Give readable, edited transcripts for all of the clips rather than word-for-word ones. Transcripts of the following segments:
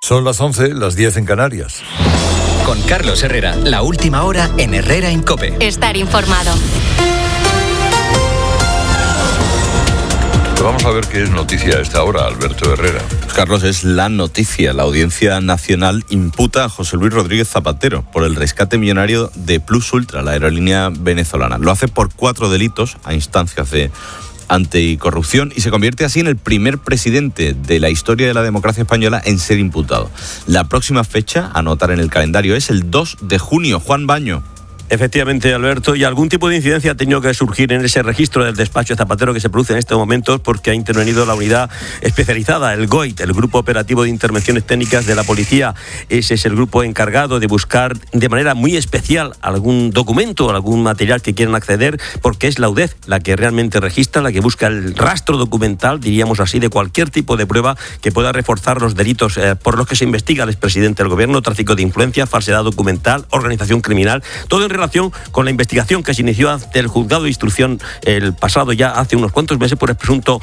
Son las 11, las 10 en Canarias. Con Carlos Herrera, la última hora en Herrera en COPE. Estar informado. Vamos a ver qué es noticia a esta hora, Alberto Herrera. Carlos, es la noticia. La Audiencia Nacional imputa a José Luis Rodríguez Zapatero por el rescate millonario de Plus Ultra, la aerolínea venezolana. Lo hace por 4 delitos a instancias de anticorrupción y se convierte así en el primer presidente de la historia de la democracia española en ser imputado. La próxima fecha a anotar en el calendario es el 2 de junio. Juan Baño. Efectivamente, Alberto, y algún tipo de incidencia ha tenido que surgir en ese registro del despacho de Zapatero que se produce en estos momentos porque ha intervenido la unidad especializada, el GOIT, el Grupo Operativo de Intervenciones Técnicas de la Policía. Ese es el grupo encargado de buscar de manera muy especial algún documento, algún material que quieran acceder, porque es la UDEF la que realmente registra, la que busca el rastro documental, diríamos así, de cualquier tipo de prueba que pueda reforzar los delitos por los que se investiga al expresidente del gobierno: tráfico de influencia, falsedad documental, organización criminal, todo en relación con la investigación que se inició ante el juzgado de instrucción el pasado ya hace unos cuantos meses por el presunto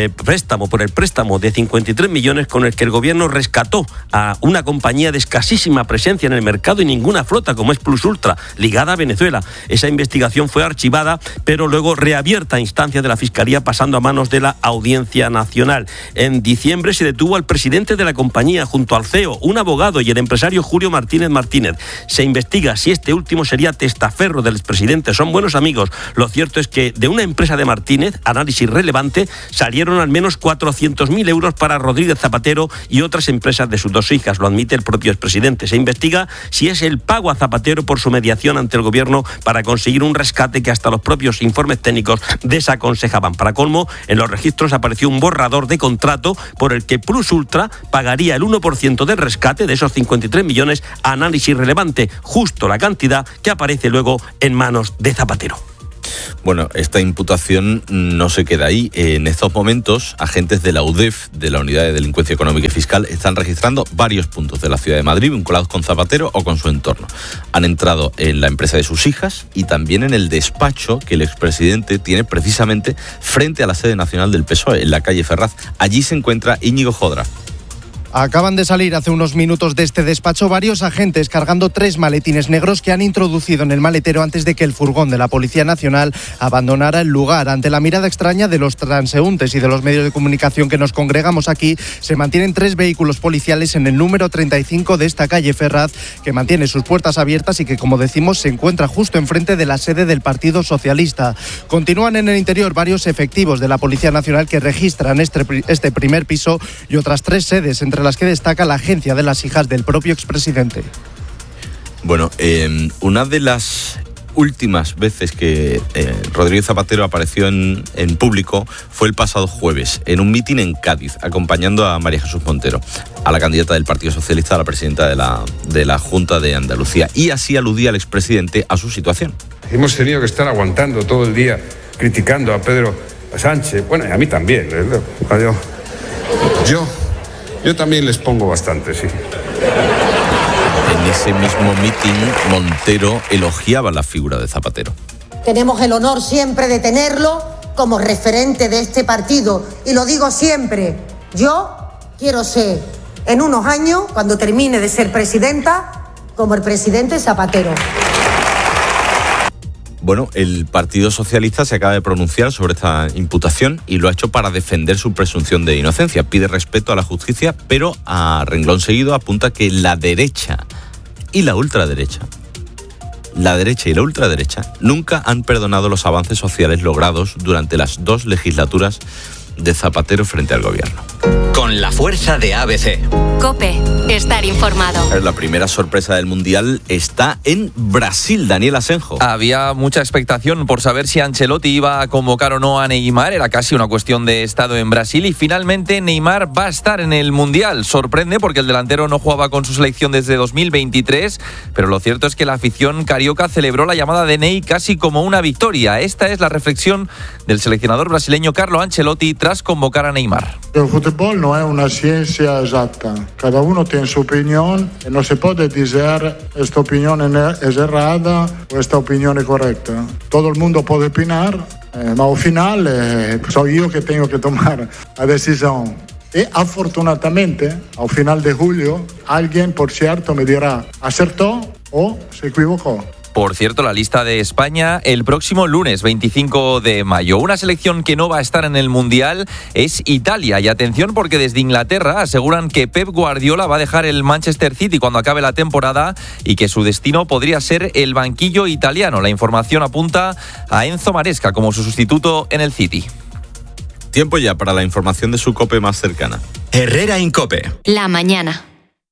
préstamo de 53 millones con el que el gobierno rescató a una compañía de escasísima presencia en el mercado y ninguna flota como es Plus Ultra, ligada a Venezuela. Esa investigación fue archivada, pero luego reabierta a instancia de la Fiscalía, pasando a manos de la Audiencia Nacional. En diciembre se detuvo al presidente de la compañía junto al CEO, un abogado, y el empresario Julio Martínez Martínez. Se investiga si este último sería testaferro del expresidente. Son buenos amigos. Lo cierto es que de una empresa de Martínez, Análisis Relevante, salieron al menos 400.000 euros para Rodríguez Zapatero y otras empresas de sus 2 hijas. Lo admite el propio expresidente. Se investiga si es el pago a Zapatero por su mediación ante el gobierno para conseguir un rescate que hasta los propios informes técnicos desaconsejaban. Para colmo, en los registros apareció un borrador de contrato por el que Plus Ultra pagaría el 1% del rescate de esos 53 millones a Análisis Relevante, justo la cantidad que aparece luego en manos de Zapatero. Bueno, esta imputación no se queda ahí. En estos momentos, agentes de la UDEF, de la Unidad de Delincuencia Económica y Fiscal, están registrando varios puntos de la ciudad de Madrid vinculados con Zapatero o con su entorno. Han entrado en la empresa de sus hijas y también en el despacho que el expresidente tiene precisamente frente a la sede nacional del PSOE, en la calle Ferraz. Allí se encuentra Íñigo Jodra. Acaban de salir hace unos minutos de este despacho varios agentes cargando 3 maletines negros que han introducido en el maletero antes de que el furgón de la Policía Nacional abandonara el lugar. Ante la mirada extraña de los transeúntes y de los medios de comunicación que nos congregamos aquí, se mantienen 3 vehículos policiales en el número 35 de esta calle Ferraz, que mantiene sus puertas abiertas y que, como decimos, se encuentra justo enfrente de la sede del Partido Socialista. Continúan en el interior varios efectivos de la Policía Nacional que registran este primer piso y otras 3 sedes, entre las que destaca la agencia de las hijas del propio expresidente. Bueno, una de las últimas veces que Rodríguez Zapatero apareció en público fue el pasado jueves, en un mitin en Cádiz, acompañando a María Jesús Montero, a la candidata del Partido Socialista a la presidenta de la Junta de Andalucía, y así aludía al expresidente a su situación. Hemos tenido que estar aguantando todo el día criticando a Pedro Sánchez, bueno, y a mí también. Yo también les pongo bastante, sí. En ese mismo mitin, Montero elogiaba la figura de Zapatero. Tenemos el honor siempre de tenerlo como referente de este partido. Y lo digo siempre, yo quiero ser, en unos años, cuando termine de ser presidenta, como el presidente Zapatero. Bueno, el Partido Socialista se acaba de pronunciar sobre esta imputación y lo ha hecho para defender su presunción de inocencia. Pide respeto a la justicia, pero a renglón seguido apunta que la derecha y la ultraderecha, nunca han perdonado los avances sociales logrados durante las 2 legislaturas de Zapatero frente al gobierno. Con la fuerza de ABC. COPE, estar informado. La primera sorpresa del Mundial está en Brasil, Daniel Asenjo. Había mucha expectación por saber si Ancelotti iba a convocar o no a Neymar. Era casi una cuestión de estado en Brasil y finalmente Neymar va a estar en el Mundial. Sorprende porque el delantero no jugaba con su selección desde 2023, pero lo cierto es que la afición carioca celebró la llamada de Ney casi como una victoria. Esta es la reflexión del seleccionador brasileño Carlo Ancelotti tras convocar a Neymar. El fútbol no es una ciencia exacta. Cada uno tiene su opinión y no se puede decir esta opinión es errada o esta opinión es correcta. Todo el mundo puede opinar, pero al final soy yo que tengo que tomar la decisión. Y afortunadamente, al final de julio, alguien, por cierto, me dirá, ¿acertó o se equivocó? Por cierto, la lista de España el próximo lunes 25 de mayo. Una selección que no va a estar en el Mundial es Italia. Y atención, porque desde Inglaterra aseguran que Pep Guardiola va a dejar el Manchester City cuando acabe la temporada y que su destino podría ser el banquillo italiano. La información apunta a Enzo Maresca como su sustituto en el City. Tiempo ya para la información de su COPE más cercana. Herrera en COPE. La mañana.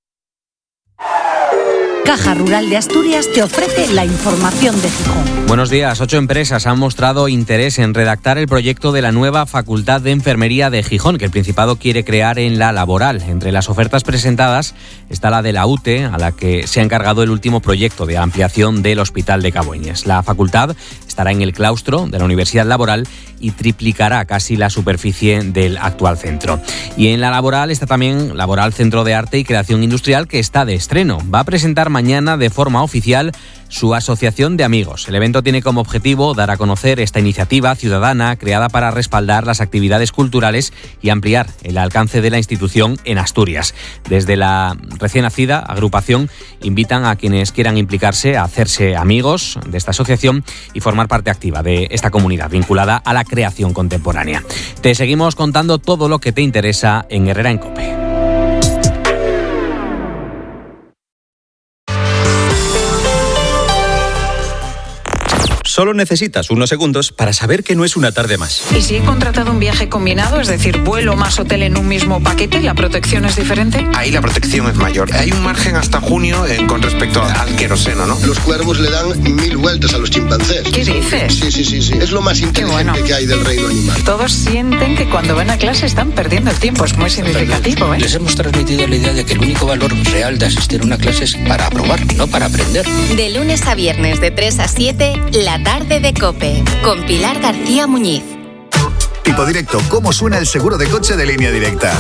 Caja Rural de Asturias te ofrece la información de Gijón. Buenos días. 8 empresas han mostrado interés en redactar el proyecto de la nueva Facultad de Enfermería de Gijón, que el Principado quiere crear en la Laboral. Entre las ofertas presentadas está la de la UTE, a la que se ha encargado el último proyecto de ampliación del Hospital de Cabueñes. La facultad estará en el claustro de la Universidad Laboral y triplicará casi la superficie del actual centro. Y en la Laboral está también Laboral Centro de Arte y Creación Industrial, que está de estreno. Va a presentar mañana de forma oficial su asociación de amigos. El evento tiene como objetivo dar a conocer esta iniciativa ciudadana creada para respaldar las actividades culturales y ampliar el alcance de la institución en Asturias. Desde la recién nacida agrupación invitan a quienes quieran implicarse a hacerse amigos de esta asociación y formar parte activa de esta comunidad vinculada a la creación contemporánea. Te seguimos contando todo lo que te interesa en Herrera en COPE. Solo necesitas unos segundos para saber que no es una tarde más. ¿Y si he contratado un viaje combinado, es decir, vuelo más hotel en un mismo paquete, la protección es diferente? Ahí la protección es mayor. Hay un margen hasta junio con respecto al queroseno, ¿no? Los cuervos le dan 1000 vueltas a los chimpancés. ¿Qué dices? Sí. Es lo más inteligente que hay del reino animal. Todos sienten que cuando van a clase están perdiendo el tiempo. Es muy significativo, ¿eh? Les hemos transmitido la idea de que el único valor real de asistir a una clase es para aprobar, no para aprender. De lunes a viernes de 3 a 7, la tarde de COPE, con Pilar García Muñiz. Tipo directo, ¿cómo suena el seguro de coche de Línea Directa?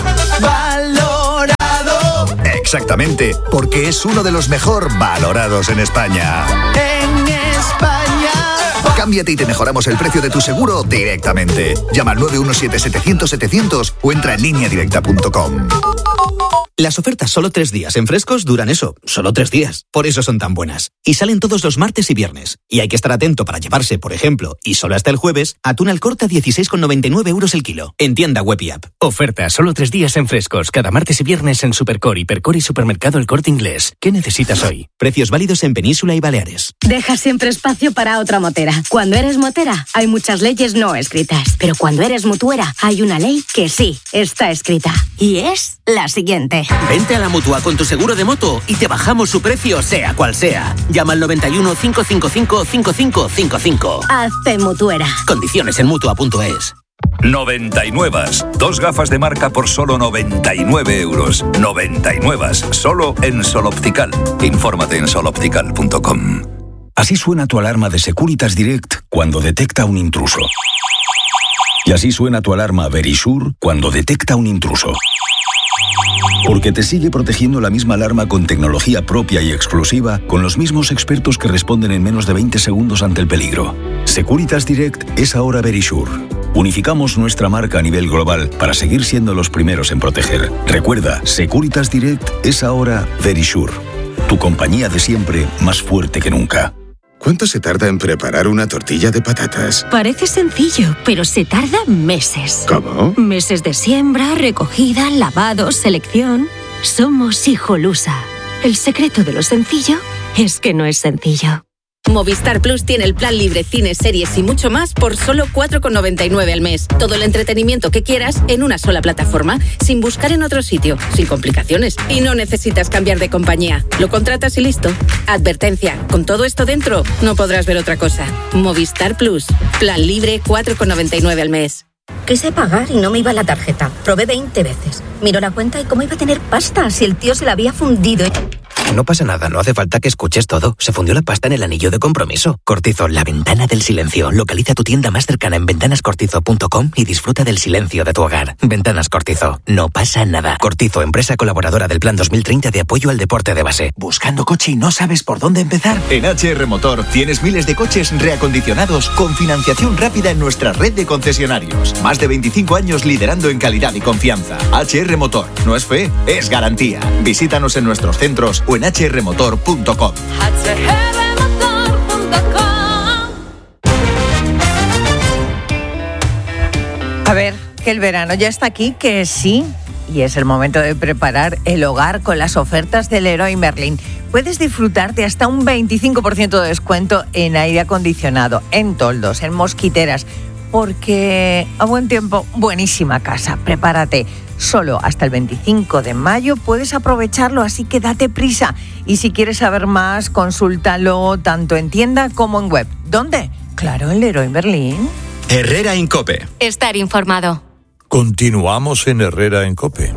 Valorado. Exactamente, porque es uno de los mejor valorados en España. En España. Cámbiate y te mejoramos el precio de tu seguro directamente. Llama al 917-700-700 o entra en lineadirecta.com. Las ofertas solo 3 días en Frescos duran eso, solo 3 días. Por eso son tan buenas. Y salen todos los martes y viernes. Y hay que estar atento para llevarse, por ejemplo, y solo hasta el jueves, atún al corte a 16,99 € el kilo. En tienda web y app. Oferta solo 3 días en Frescos, cada martes y viernes en Supercor, Hipercor y Supermercado El Corte Inglés. ¿Qué necesitas hoy? Precios válidos en Península y Baleares. Deja siempre espacio para otra motera. Cuando eres motera, hay muchas leyes no escritas. Pero cuando eres mutuera, hay una ley que sí está escrita. Y es la siguiente. Vente a la Mutua con tu seguro de moto y te bajamos su precio sea cual sea. Llama al 91 555 5555. Hazte mutuera. Condiciones en Mutua.es. 99. 2 gafas de marca por solo 99 euros. 99. Solo en Sol Optical. Infórmate en soloptical.com. Así suena tu alarma de Securitas Direct cuando detecta un intruso. Y así suena tu alarma Verisure cuando detecta un intruso. Porque te sigue protegiendo la misma alarma con tecnología propia y exclusiva, con los mismos expertos que responden en menos de 20 segundos ante el peligro. Securitas Direct es ahora Verisure. Unificamos nuestra marca a nivel global para seguir siendo los primeros en proteger. Recuerda, Securitas Direct es ahora Verisure. Tu compañía de siempre, más fuerte que nunca. ¿Cuánto se tarda en preparar una tortilla de patatas? Parece sencillo, pero se tarda meses. ¿Cómo? Meses de siembra, recogida, lavado, selección. Somos Hijolusa. El secreto de lo sencillo es que no es sencillo. Movistar Plus tiene el plan libre, cines, series y mucho más por solo 4,99 al mes. Todo el entretenimiento que quieras en una sola plataforma, sin buscar en otro sitio, sin complicaciones. Y no necesitas cambiar de compañía. Lo contratas y listo. Advertencia, con todo esto dentro, no podrás ver otra cosa. Movistar Plus, plan libre, 4,99 al mes. Quise pagar y no me iba la tarjeta. Probé 20 veces. Miró la cuenta y cómo iba a tener pasta si el tío se la había fundido. No pasa nada, no hace falta que escuches todo. Se fundió la pasta en el anillo de compromiso. Cortizo, la ventana del silencio. Localiza tu tienda más cercana en ventanascortizo.com y disfruta del silencio de tu hogar. Ventanas Cortizo. No pasa nada. Cortizo, empresa colaboradora del Plan 2030 de apoyo al deporte de base. ¿Buscando coche y no sabes por dónde empezar? En HR Motor tienes miles de coches reacondicionados con financiación rápida en nuestra red de concesionarios. Más de 25 años liderando en calidad y confianza. HR Motor. No es fe, es garantía. Visítanos en nuestros centros o en hrmotor.com. A ver, que el verano ya está aquí, que sí. Y es el momento de preparar el hogar con las ofertas del Leroy Merlin. Puedes disfrutar de hasta un 25% de descuento en aire acondicionado, en toldos, en mosquiteras. Porque a buen tiempo, buenísima casa. Prepárate. Solo hasta el 25 de mayo puedes aprovecharlo, así que date prisa. Y si quieres saber más, consúltalo tanto en tienda como en web. ¿Dónde? Claro, en Leroy Merlin. Herrera en COPE. Estar informado. Continuamos en Herrera en COPE.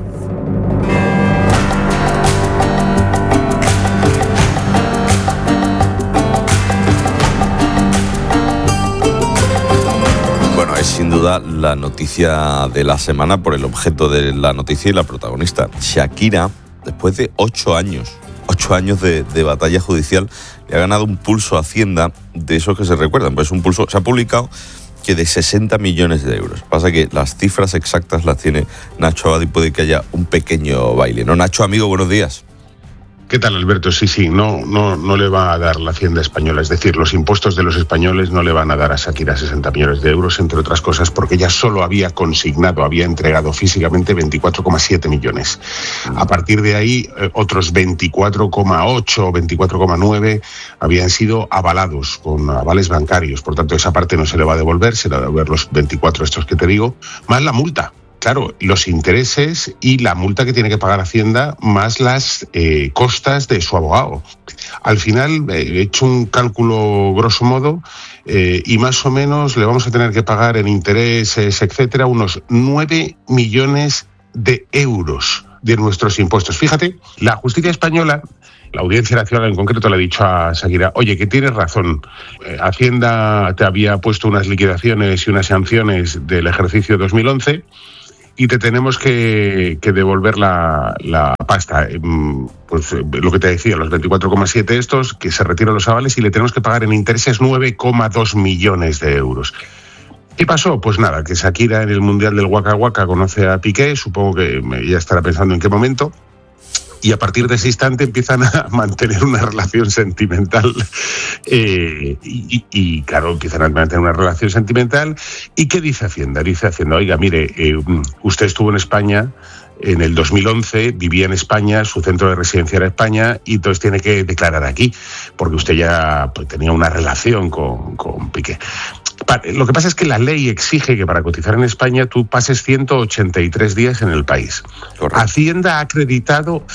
Sin duda la noticia de la semana por el objeto de la noticia y la protagonista. Shakira, después de 8 años de batalla judicial, le ha ganado un pulso a Hacienda de esos que se recuerdan. Pues un pulso, se ha publicado que de 60 millones de euros. Pasa que las cifras exactas las tiene Nacho Abad y puede que haya un pequeño baile. ¿No, Nacho, amigo? Buenos días. ¿Qué tal, Alberto? Sí, no le va a dar la Hacienda española, es decir, los impuestos de los españoles no le van a dar a Shakira 60 millones de euros, entre otras cosas porque ella solo había entregado físicamente 24,7 millones. A partir de ahí, otros 24,8 o 24,9 habían sido avalados con avales bancarios, por tanto esa parte no se le va a devolver, se le va a devolver los 24 estos que te digo, más la multa. Claro, los intereses y la multa que tiene que pagar Hacienda, más las costas de su abogado. Al final, he hecho un cálculo grosso modo y más o menos le vamos a tener que pagar en intereses, etcétera, unos 9 millones de euros de nuestros impuestos. Fíjate, la justicia española, la Audiencia Nacional en concreto, le ha dicho a Shakira, oye, que tienes razón, Hacienda te había puesto unas liquidaciones y unas sanciones del ejercicio 2011 y te tenemos que devolver la pasta. Pues lo que te decía, los 24,7 estos, que se retiran los avales y le tenemos que pagar en intereses 9,2 millones de euros. ¿Qué pasó? Pues nada, que Shakira en el Mundial del Waka Waka conoce a Piqué, supongo que ya estará pensando en qué momento, y a partir de ese instante empiezan a mantener una relación sentimental. Y claro, empiezan a mantener una relación sentimental. ¿Y qué dice Hacienda? Dice Hacienda, oiga, mire, usted estuvo en España en el 2011, vivía en España, su centro de residencia era España, y entonces tiene que declarar aquí, porque usted ya tenía una relación con Piqué. Lo que pasa es que la ley exige que para cotizar en España tú pases 183 días en el país. Correcto. Hacienda ha acreditado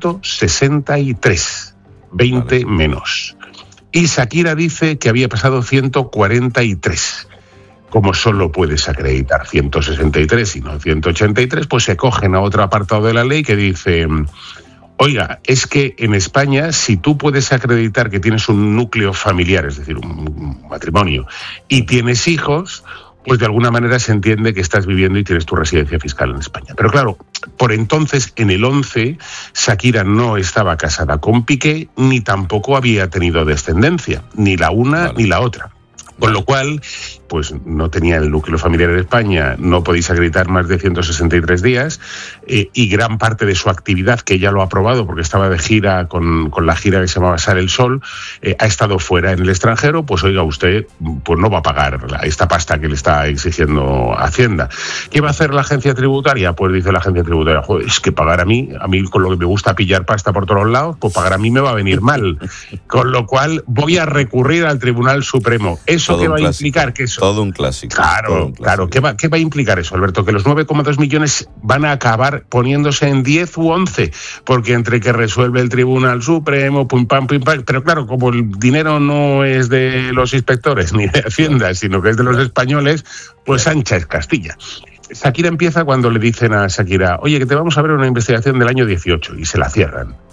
163, 20 menos. Y Shakira dice que había pasado 143. Como solo puedes acreditar 163 y no 183, pues se cogen a otro apartado de la ley que dice... Oiga, es que en España, si tú puedes acreditar que tienes un núcleo familiar, es decir, un matrimonio, y tienes hijos, pues de alguna manera se entiende que estás viviendo y tienes tu residencia fiscal en España. Pero claro, por entonces, en el 11, Shakira no estaba casada con Piqué, ni tampoco había tenido descendencia, ni la una ni la otra. Con lo cual, pues no tenía el núcleo familiar en España, no podéis acreditar más de 163 días y gran parte de su actividad, que ella lo ha aprobado porque estaba de gira con la gira que se llamaba Sale el Sol, ha estado fuera en el extranjero, pues oiga, usted pues no va a pagar esta pasta que le está exigiendo Hacienda. ¿Qué va a hacer la agencia tributaria? Pues dice la agencia tributaria, joder, es que pagar a mí con lo que me gusta pillar pasta por todos lados, pues pagar a mí me va a venir mal. Con lo cual voy a recurrir al Tribunal Supremo. ¿Eso qué va a implicar? Que eso... Todo un clásico. Claro. ¿Qué va a implicar eso, Alberto? Que los 9,2 millones van a acabar poniéndose en 10 u 11, porque entre que resuelve el Tribunal Supremo, pum pam, pero claro, como el dinero no es de los inspectores ni de Hacienda, sino que es de los españoles, pues ancha es Castilla. Shakira empieza cuando le dicen a Shakira, oye, que te vamos a ver una investigación del año 18, y se la cierran.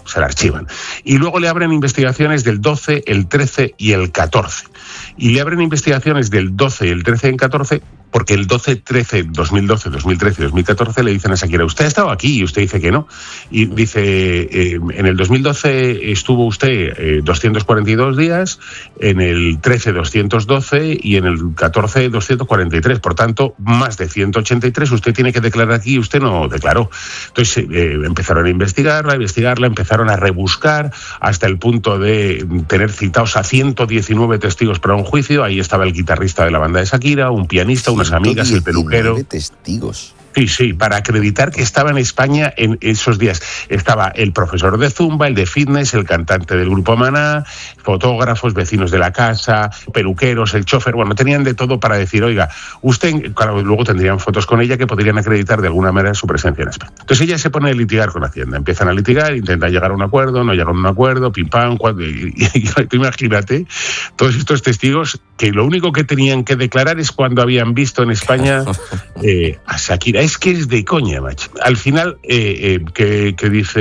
se la archivan. Y luego le abren investigaciones del 12, el 13 y el 14. Y le abren investigaciones del 12, el 13 y el 14, porque el 12, 13, 2012, 2013 y 2014 le dicen a Shakira, usted ha estado aquí, y usted dice que no. Y dice, en el 2012 estuvo usted 242 días, en el 13 212 y en el 14 243. Por tanto, más de 183 usted tiene que declarar aquí y usted no declaró. Entonces empezaron a investigarla, empezaron a rebuscar hasta el punto de tener citados a 119 testigos para un juicio. Ahí estaba el guitarrista de la banda de Shakira, un pianista, unas amigas, el peluquero. Testigos. Sí, para acreditar que estaba en España en esos días. Estaba el profesor de Zumba, el de fitness, el cantante del grupo Maná, fotógrafos, vecinos de la casa, peluqueros, el chofer. Bueno, tenían de todo para decir, oiga, usted, claro, luego tendrían fotos con ella que podrían acreditar de alguna manera su presencia en España. Entonces ella se pone a litigar con Hacienda. Empiezan a litigar, intentan llegar a un acuerdo, no llegan a un acuerdo, pim pam, tú imagínate, todos estos testigos que lo único que tenían que declarar es cuando habían visto en España a Shakira. Es que es de coña, macho. Al final, ¿qué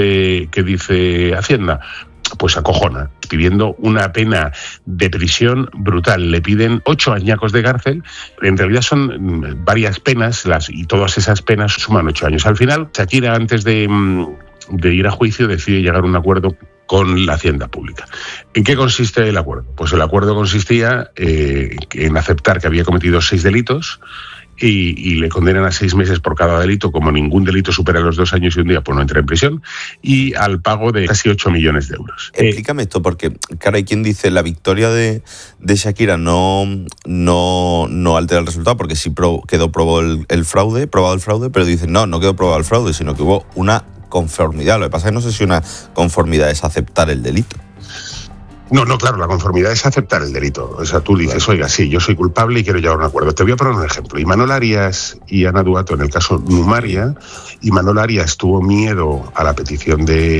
dice Hacienda? Pues acojona, pidiendo una pena de prisión brutal. Le piden 8 añacos de cárcel. En realidad son varias penas, y todas esas penas suman 8 años. Al final, Shakira, antes de ir a juicio, decide llegar a un acuerdo con la Hacienda Pública. ¿En qué consiste el acuerdo? Pues el acuerdo consistía en aceptar que había cometido 6 delitos, y le condenan a 6 meses por cada delito, como ningún delito supera los 2 años y un día, pues no entra en prisión, y al pago de casi 8 millones de euros. Explícame esto, porque claro, hay quien dice la victoria de Shakira no altera el resultado, porque sí quedó probado el fraude, pero dicen no quedó probado el fraude, sino que hubo una conformidad. Lo que pasa es que no sé si una conformidad es aceptar el delito. No, claro, la conformidad es aceptar el delito. O sea, tú dices, oiga, sí, yo soy culpable y quiero llegar a un acuerdo. Te voy a poner un ejemplo. Imanol Arias y Ana Duato, en el caso Numaria, Imanol Arias tuvo miedo a la petición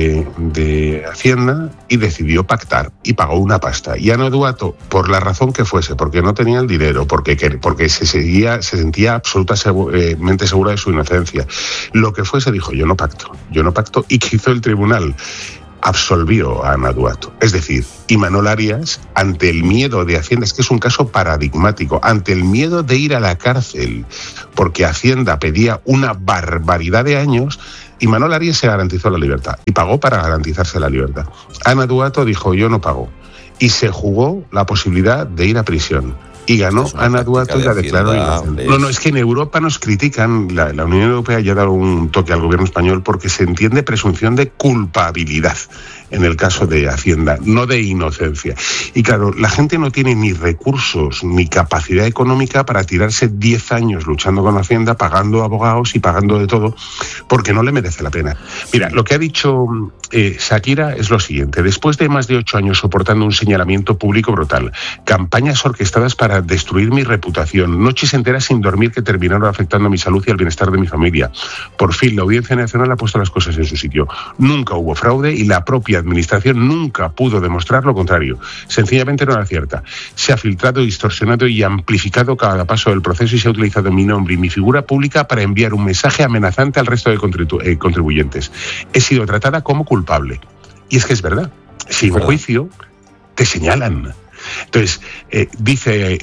de Hacienda y decidió pactar y pagó una pasta. Y Ana Duato, por la razón que fuese, porque no tenía el dinero, porque se sentía absolutamente segura de su inocencia, lo que fuese, dijo, yo no pacto. ¿Y qué hizo el tribunal? Absolvió a Ana Duato. Es decir, Imanol Arias, ante el miedo de Hacienda, es que es un caso paradigmático, ante el miedo de ir a la cárcel porque Hacienda pedía una barbaridad de años, Imanol Arias se garantizó la libertad y pagó para garantizarse la libertad. Ana Duato dijo, yo no pago, y se jugó la posibilidad de ir a prisión. Y ganó Ana Duato y la declaró inocente. No, es que en Europa nos critican, la Unión Europea ya ha dado un toque al gobierno español porque se entiende presunción de culpabilidad en el caso de Hacienda, no de inocencia. Y claro, la gente no tiene ni recursos ni capacidad económica para tirarse 10 años luchando con Hacienda, pagando abogados y pagando de todo, porque no le merece la pena. Mira, lo que ha dicho Shakira es lo siguiente: después de más de 8 años soportando un señalamiento público brutal, campañas orquestadas para destruir mi reputación, noches enteras sin dormir que terminaron afectando mi salud y el bienestar de mi familia, por fin la Audiencia Nacional ha puesto las cosas en su sitio. Nunca hubo fraude y la propia administración nunca pudo demostrar lo contrario. Sencillamente no era cierta. Se ha filtrado, distorsionado y amplificado cada paso del proceso y se ha utilizado mi nombre y mi figura pública para enviar un mensaje amenazante al resto de contribuyentes. He sido tratada como culpable. Y es que es verdad. Sin juicio te señalan. Entonces, dice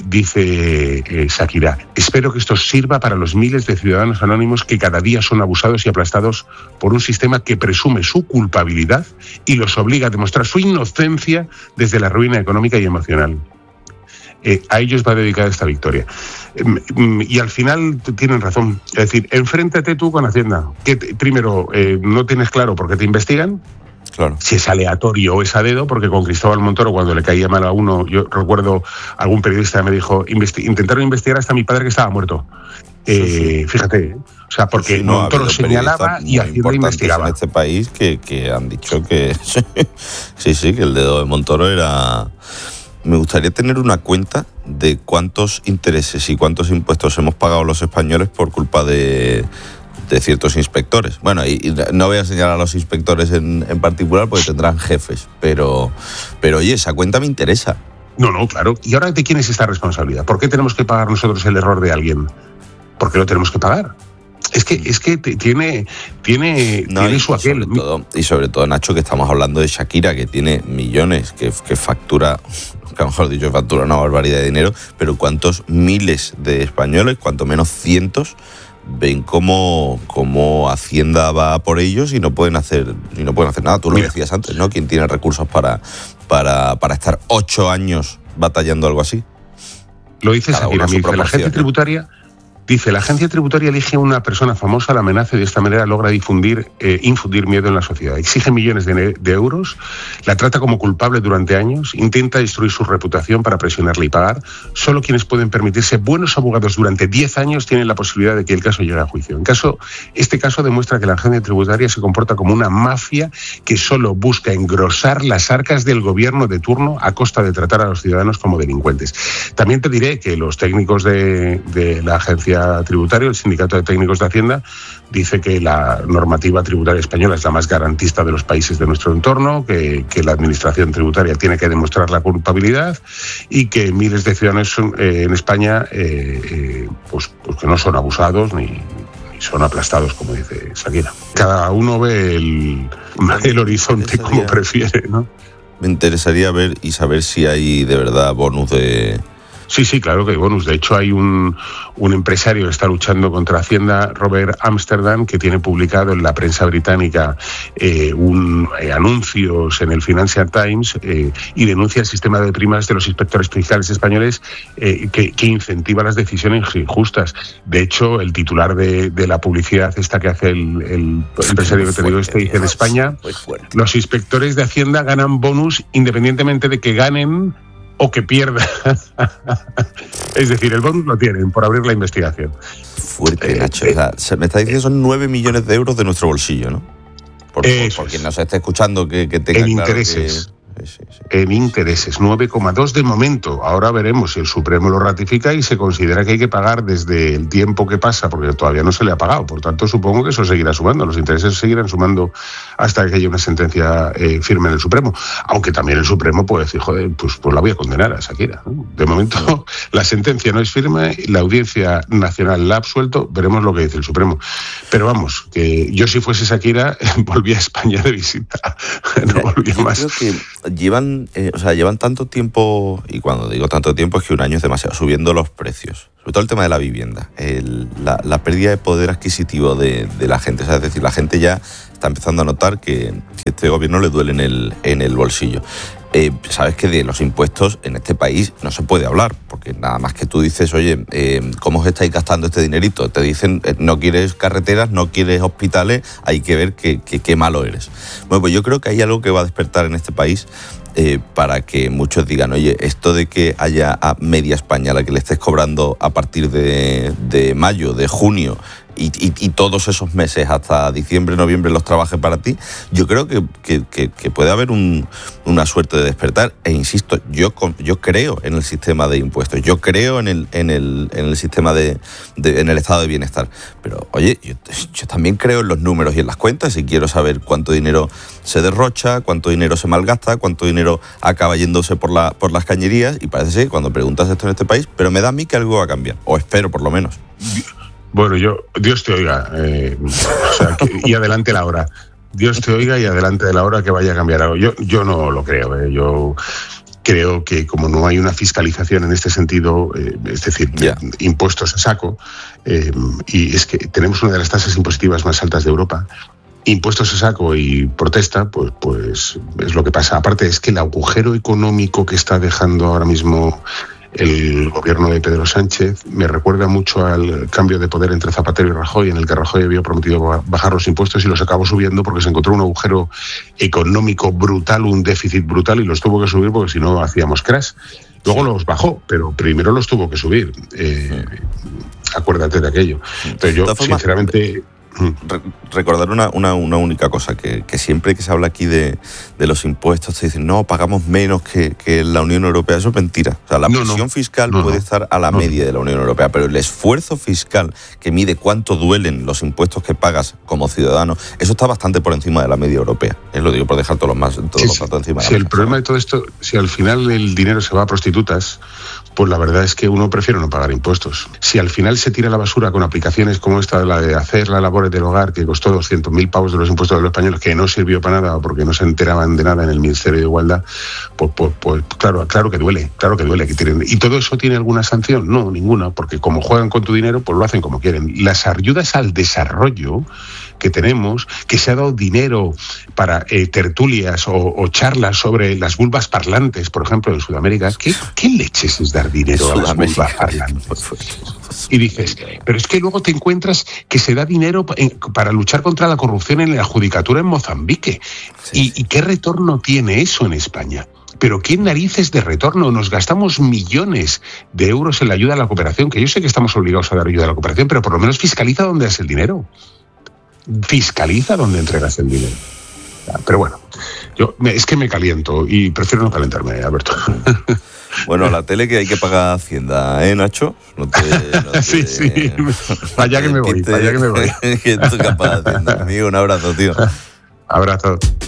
Shakira, espero que esto sirva para los miles de ciudadanos anónimos que cada día son abusados y aplastados por un sistema que presume su culpabilidad y los obliga a demostrar su inocencia desde la ruina económica y emocional. A ellos va dedicada esta victoria. Y al final tienen razón. Es decir, enfréntate tú con Hacienda. Que primero, no tienes claro por qué te investigan. Claro. Si es aleatorio o es a dedo, porque con Cristóbal Montoro, cuando le caía mal a uno, yo recuerdo algún periodista me dijo, intentaron investigar hasta mi padre que estaba muerto. Sí. Fíjate, o sea, porque Montoro señalaba y Hacienda investigaba. En este país que han dicho que sí, que el dedo de Montoro era... Me gustaría tener una cuenta de cuántos intereses y cuántos impuestos hemos pagado los españoles por culpa de ciertos inspectores. Bueno, y no voy a señalar a los inspectores en particular porque tendrán jefes, pero oye, esa cuenta me interesa. No, claro. ¿Y ahora de quién es esta responsabilidad? ¿Por qué tenemos que pagar nosotros el error de alguien? ¿Por qué lo tenemos que pagar? Es que tiene su aquel. Sobre todo, Nacho, que estamos hablando de Shakira, que tiene millones, que factura, que mejor dicho, factura una barbaridad de dinero, pero cuántos miles de españoles, cuanto menos cientos, ven cómo Hacienda va por ellos y no pueden hacer nada. Tú lo decías antes, ¿no? ¿Quién tiene recursos para estar 8 años batallando algo así? Lo dice Shakira, la agencia tributaria. Dice, la agencia tributaria elige a una persona famosa, la amenaza y de esta manera logra infundir miedo en la sociedad. Exige millones de euros, la trata como culpable durante años, intenta destruir su reputación para presionarle y pagar. Solo quienes pueden permitirse buenos abogados durante 10 años tienen la posibilidad de que el caso llegue a juicio. Este caso demuestra que la agencia tributaria se comporta como una mafia que solo busca engrosar las arcas del gobierno de turno a costa de tratar a los ciudadanos como delincuentes. También te diré que los técnicos de la agencia tributaria, el Sindicato de Técnicos de Hacienda, dice que la normativa tributaria española es la más garantista de los países de nuestro entorno, que la administración tributaria tiene que demostrar la culpabilidad y que miles de ciudadanos en España pues que no son abusados ni son aplastados, como dice Shakira. Cada uno ve el horizonte como prefiere, ¿no? Me interesaría ver y saber si hay de verdad bonus de... Sí, claro que hay bonus. De hecho, hay un empresario que está luchando contra Hacienda, Robert Amsterdam, que tiene publicado en la prensa británica anuncios en el Financial Times y denuncia el sistema de primas de los inspectores fiscales españoles que incentiva las decisiones injustas. De hecho, el titular de la publicidad esta que hace el empresario que te digo dice, en España los inspectores de Hacienda ganan bonus independientemente de que ganen o que pierda. Es decir, el bonus lo tienen por abrir la investigación. Fuerte, Nacho. O sea, me está diciendo que son 9 millones de euros de nuestro bolsillo, ¿no? Por quien nos esté escuchando que tenga en claro intereses. En intereses, 9,2 de momento. Ahora veremos si el Supremo lo ratifica y se considera que hay que pagar desde el tiempo que pasa, porque todavía no se le ha pagado. Por tanto, supongo que eso seguirá sumando. Los intereses seguirán sumando hasta que haya una sentencia firme en el Supremo. Aunque también el Supremo puede decir, joder, pues la voy a condenar a Shakira, ¿no? De momento, la sentencia no es firme, la Audiencia Nacional la ha absuelto, veremos lo que dice el Supremo. Pero vamos, que yo si fuese Shakira, volvía a España de visita. No volvía más. Creo que llevan tanto tiempo, y cuando digo tanto tiempo es que un año es demasiado, subiendo los precios, sobre todo el tema de la vivienda, la pérdida de poder adquisitivo de la gente. O sea, es decir, la gente ya está empezando a notar que este gobierno le duele en el bolsillo. Sabes que de los impuestos en este país no se puede hablar, porque nada más que tú dices, oye, ¿cómo os estáis gastando este dinerito? Te dicen, no quieres carreteras, no quieres hospitales, hay que ver qué malo eres. Bueno, pues yo creo que hay algo que va a despertar en este país para que muchos digan, oye, esto de que haya a media España a la que le estés cobrando a partir de mayo, de junio, y todos esos meses hasta diciembre, noviembre los trabaje para ti, yo creo que puede haber una suerte de despertar. E insisto, yo creo en el sistema de impuestos, yo creo en el sistema en el estado de bienestar, pero oye, yo también creo en los números y en las cuentas y quiero saber cuánto dinero se derrocha, cuánto dinero se malgasta, cuánto dinero acaba yéndose por las cañerías, y parece ser que cuando preguntas esto en este país, pero me da a mí que algo va a cambiar, o espero por lo menos. Bueno, Dios te oiga, y adelante la hora. Dios te oiga y adelante de la hora que vaya a cambiar algo. Yo no lo creo. Yo creo que como no hay una fiscalización en este sentido, es decir, impuestos a saco, y es que tenemos una de las tasas impositivas más altas de Europa, impuestos a saco y protesta, pues es lo que pasa. Aparte es que el agujero económico que está dejando ahora mismo el gobierno de Pedro Sánchez me recuerda mucho al cambio de poder entre Zapatero y Rajoy, en el que Rajoy había prometido bajar los impuestos y los acabó subiendo porque se encontró un agujero económico brutal, un déficit brutal, y los tuvo que subir porque si no hacíamos crash. Luego los bajó, pero primero los tuvo que subir. Acuérdate de aquello. Entonces yo, sinceramente... Recordar una única cosa, que siempre que se habla aquí de los impuestos te dicen, no, pagamos menos que la Unión Europea. Eso es mentira. O sea, la presión fiscal puede estar a la media de la Unión Europea, pero el esfuerzo fiscal que mide cuánto duelen los impuestos que pagas como ciudadano, eso está bastante por encima de la media europea. Lo digo por dejar todos los datos encima de la mesa. El problema de todo esto, si al final el dinero se va a prostitutas, pues la verdad es que uno prefiere no pagar impuestos. Si al final se tira a la basura con aplicaciones como esta, la de hacer las labores del hogar, que costó 200.000 pavos de los impuestos de los españoles, que no sirvió para nada porque no se enteraban de nada en el Ministerio de Igualdad, pues claro que duele que tiren. ¿Y todo eso tiene alguna sanción? No, ninguna, porque como juegan con tu dinero, pues lo hacen como quieren. Las ayudas al desarrollo que tenemos, que se ha dado dinero para tertulias o charlas sobre las vulvas parlantes, por ejemplo, en Sudamérica. ¿Qué leches es dar dinero a las vulvas parlantes? Y dices, pero es que luego te encuentras que se da dinero para luchar contra la corrupción en la judicatura en Mozambique. Sí. ¿Y qué retorno tiene eso en España? Pero ¿qué narices de retorno? Nos gastamos millones de euros en la ayuda a la cooperación, que yo sé que estamos obligados a dar ayuda a la cooperación, pero por lo menos fiscaliza dónde das el dinero. Fiscaliza dónde entregas el dinero. Pero bueno, es que me caliento y prefiero no calentarme, Alberto. Bueno, la tele que hay que pagar Hacienda, Nacho? Sí. Allá que me voy. Que tú que pagas Hacienda. Amigo, un abrazo, tío. Abrazo.